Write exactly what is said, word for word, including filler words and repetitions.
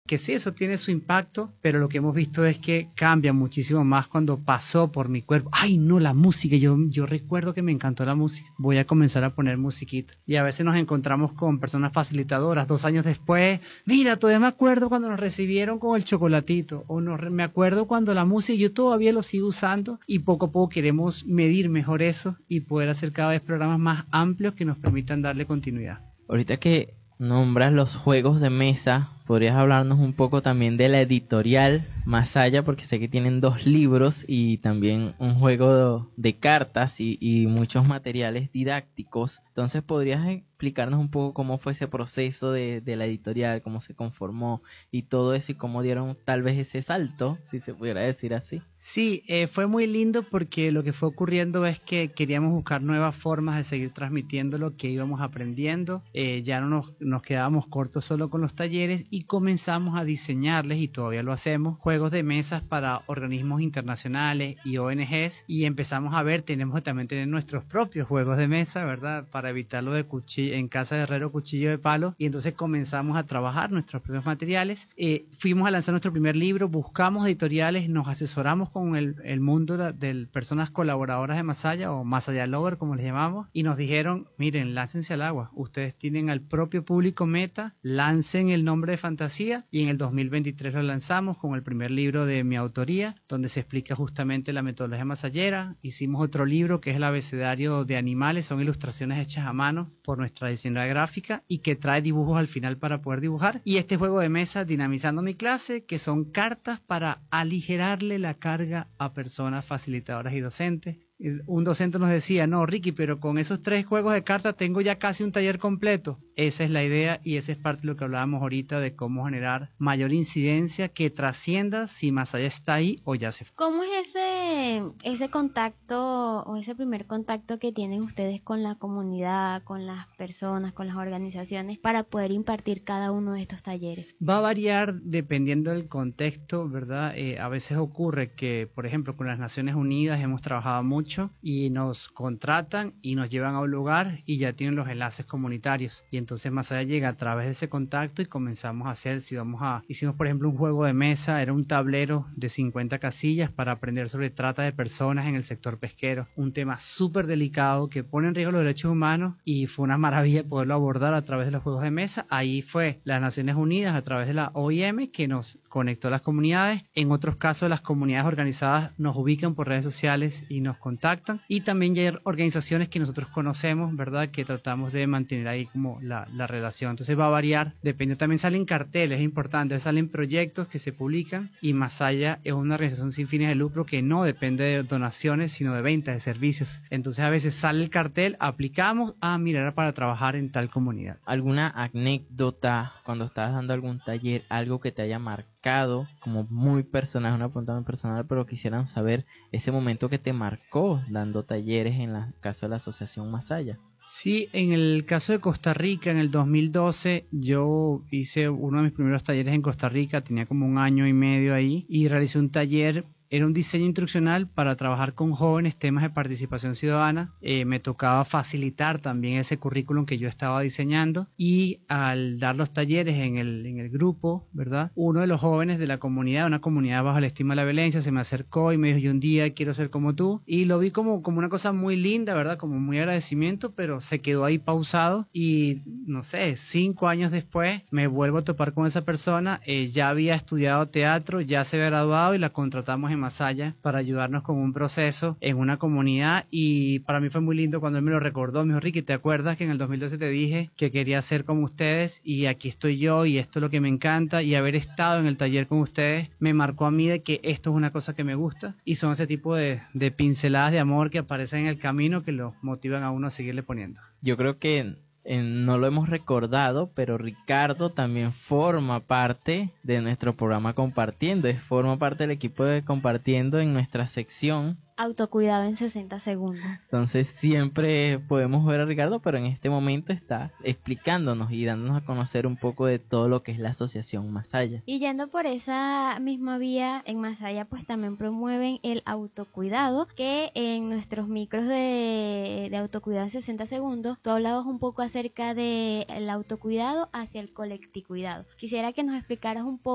que sí, eso tiene su impacto, pero lo que hemos visto es que cambia muchísimo más cuando pasó por mi cuerpo. Ay, no, la música, yo, yo recuerdo que me encantó la música, voy a comenzar a poner musiquita. Y a veces nos encontramos con personas facilitadoras dos años después. Mira, todavía me acuerdo cuando nos recibieron con el chocolatito, o no, me acuerdo cuando la música, yo todavía lo sigo usando, y poco a poco queremos medir mejor eso y poder hacer cada vez programas más amplios que nos permitan darle continuidad. Ahorita que nombras los juegos de mesa, ¿podrías hablarnos un poco también de la editorial Masaya? Porque sé que tienen dos libros y también un juego de cartas y, y muchos materiales didácticos. Entonces, ¿podrías explicarnos un poco cómo fue ese proceso de, de la editorial, cómo se conformó y todo eso, y cómo dieron tal vez ese salto, si se pudiera decir así? Sí, eh, fue muy lindo porque lo que fue ocurriendo es que queríamos buscar nuevas formas de seguir transmitiendo lo que íbamos aprendiendo. Eh, ya no nos, nos quedábamos cortos solo con los talleres y comenzamos a diseñarles, y todavía lo hacemos, juegos de mesas para organismos internacionales y O N Ges, y empezamos a ver, tenemos que también tener nuestros propios juegos de mesa, ¿verdad? Para evitar lo de cuchillo, en casa de herrero cuchillo de palo, y entonces comenzamos a trabajar nuestros propios materiales. Eh, fuimos a lanzar nuestro primer libro, buscamos editoriales, nos asesoramos con el, el mundo de, de personas colaboradoras de Masaya, o Masaya Lover como les llamamos, y nos dijeron, miren, láncense al agua, ustedes tienen al propio público meta, lancen el nombre de fantasía, y en el dos mil veintitrés lo lanzamos con el primer libro de mi autoría, donde se explica justamente la metodología masayera. Hicimos otro libro que es el abecedario de animales, son ilustraciones hechas a mano por nuestra diseñadora gráfica y que trae dibujos al final para poder dibujar, y este juego de mesa Dinamizando mi clase, que son cartas para aligerarle la carga a personas facilitadoras y docentes. Un docente nos decía, no, Ricky, pero con esos tres juegos de cartas tengo ya casi un taller completo. Esa es la idea, y esa es parte de lo que hablábamos ahorita de cómo generar mayor incidencia que trascienda si Masaya está ahí o ya se fue. ¿Cómo es ese, ese contacto o ese primer contacto que tienen ustedes con la comunidad, con las personas, con las organizaciones para poder impartir cada uno de estos talleres? Va a variar dependiendo del contexto, ¿verdad? Eh, a veces ocurre que, por ejemplo, con las Naciones Unidas hemos trabajado mucho y nos contratan y nos llevan a un lugar y ya tienen los enlaces comunitarios, y entonces Masaya llega a través de ese contacto y comenzamos a hacer, si vamos a, hicimos por ejemplo un juego de mesa, era un tablero de cincuenta casillas para aprender sobre trata de personas en el sector pesquero, un tema súper delicado que pone en riesgo los derechos humanos, y fue una maravilla poderlo abordar a través de los juegos de mesa. Ahí fue las Naciones Unidas a través de la O I M que nos conectó a las comunidades. En otros casos las comunidades organizadas nos ubican por redes sociales y nos contactan, y también ya hay organizaciones que nosotros conocemos, ¿verdad? Que tratamos de mantener ahí como la, la relación. Entonces va a variar, depende. También salen carteles, es importante, salen proyectos que se publican, y Masaya es una organización sin fines de lucro que no depende de donaciones, sino de ventas de servicios. Entonces a veces sale el cartel, aplicamos, ah, mira, era para trabajar en tal comunidad. ¿Alguna anécdota cuando estabas dando algún taller, algo que te haya marcado como muy personal, una pregunta muy personal, pero quisieran saber ese momento que te marcó dando talleres en el caso de la Asociación Masaya? Sí, en el caso de Costa Rica, en el dos mil doce, yo hice uno de mis primeros talleres en Costa Rica, tenía como un año y medio ahí, y realicé un taller. Era un diseño instruccional para trabajar con jóvenes temas de participación ciudadana. Eh, me tocaba facilitar también ese currículum que yo estaba diseñando, y al dar los talleres en el, en el grupo, ¿verdad? Uno de los jóvenes de la comunidad, una comunidad bajo la estima de la violencia, se me acercó y me dijo, yo un día quiero ser como tú, y lo vi como, como una cosa muy linda, ¿verdad? Como muy agradecimiento, pero se quedó ahí pausado, y no sé, cinco años después me vuelvo a topar con esa persona. Eh, ya había estudiado teatro, ya se había graduado y la contratamos en Masaya para ayudarnos con un proceso en una comunidad, y para mí fue muy lindo cuando él me lo recordó. Me dijo, Ricky, ¿te acuerdas que en el dos mil doce te dije que quería ser como ustedes? Y aquí estoy yo, y esto es lo que me encanta, y haber estado en el taller con ustedes me marcó a mí de que esto es una cosa que me gusta, y son ese tipo de, de pinceladas de amor que aparecen en el camino que lo motivan a uno a seguirle poniendo. Yo creo que eh, no lo hemos recordado, pero Ricardo también forma parte de nuestro programa Compartiendo, es forma parte del equipo de Compartiendo en nuestra sección Autocuidado en sesenta segundos. Entonces siempre podemos ver a Ricardo, pero en este momento está explicándonos y dándonos a conocer un poco de todo lo que es la Asociación Masaya. Y yendo por esa misma vía, en Masaya pues también promueven el autocuidado, que en nuestros micros de, de autocuidado en sesenta segundos, tú hablabas un poco acerca del autocuidado hacia el colectividad. Quisiera que nos explicaras un poco